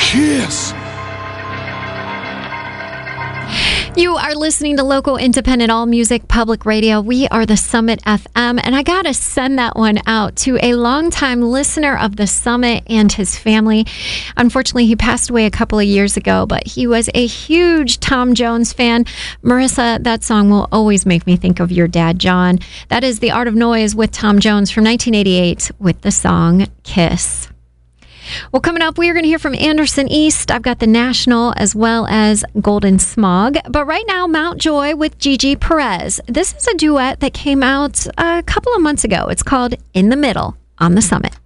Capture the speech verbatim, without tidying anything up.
Kiss. You are listening to local independent all music public radio. We are the Summit F M, and I gotta send that one out to a longtime listener of the Summit and his family. Unfortunately, he passed away a couple of years ago, but he was a huge Tom Jones fan. Marissa, that song will always make me think of your dad, John. That is The Art of Noise with Tom Jones from nineteen eighty-eight with the song Kiss. Well, coming up, we are going to hear from Anderson East. I've got the National as well as Golden Smog. But right now, Mount Joy with Gigi Perez. This is a duet that came out a couple of months ago. It's called In the Middle on the Summit.